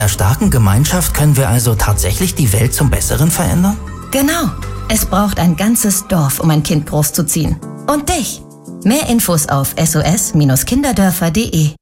einer starken Gemeinschaft können wir also tatsächlich die Welt zum Besseren verändern? Genau. Es braucht ein ganzes Dorf, um ein Kind großzuziehen. Und dich. Mehr Infos auf sos-kinderdörfer.de.